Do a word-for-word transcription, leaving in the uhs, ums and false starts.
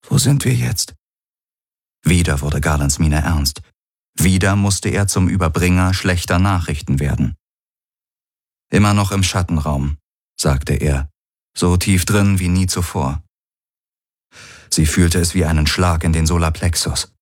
Wo sind wir jetzt? Wieder wurde Garlands Miene ernst. Wieder musste er zum Überbringer schlechter Nachrichten werden. Immer noch im Schattenraum, sagte er, so tief drin wie nie zuvor. Sie fühlte es wie einen Schlag in den Solarplexus.